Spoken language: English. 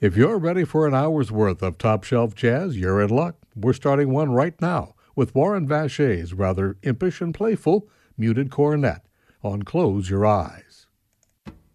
If you're ready for an hour's worth of top shelf jazz, you're in luck. We're starting one right now with Warren Vachey's rather impish and playful muted cornet on Close Your Eyes.